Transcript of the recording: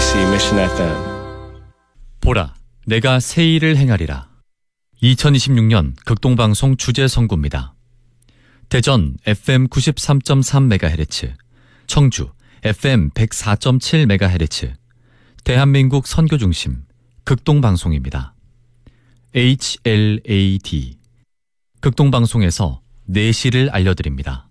KBC Mission FM. 보라, 내가 새 일을 행하리라. 2026년 극동방송 주제 선구입니다. 대전 FM 93.3MHz, 청주 FM 104.7MHz, 대한민국 선교중심 극동방송입니다. HLAD 극동방송에서 내시를 알려드립니다.